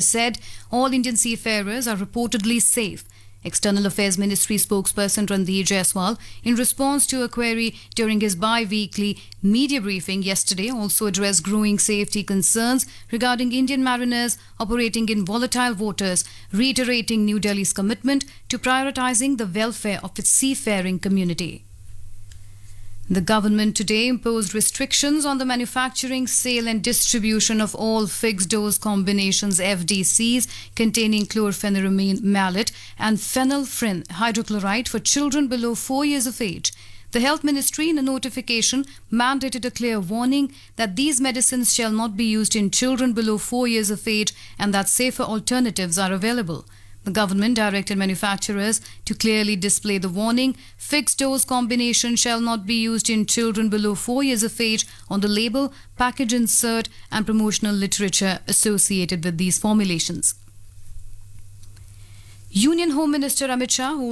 said all Indian seafarers are reportedly safe. External Affairs Ministry spokesperson Ranveer Jaiswal, in response to a query during his bi-weekly media briefing yesterday, also addressed growing safety concerns regarding Indian mariners operating in volatile waters, reiterating New Delhi's commitment to prioritizing the welfare of its seafaring community. The government today imposed restrictions on the manufacturing, sale and distribution of all fixed-dose combinations FDCs containing chlorpheniramine malate and phenylphrin hydrochloride for children below 4 years of age. The Health Ministry, in a notification, mandated a clear warning that these medicines shall not be used in children below 4 years of age and that safer alternatives are available. The government directed manufacturers to clearly display the warning, fixed dose combination shall not be used in children below 4 years of age on the label, package insert and promotional literature associated with these formulations. Union Home Minister Amit Shah